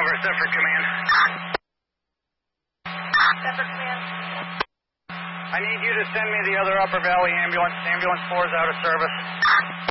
over, Zephyr Command. Zephyr Command. I need you to send me the other Upper Valley ambulance. Ambulance 4 is out of service.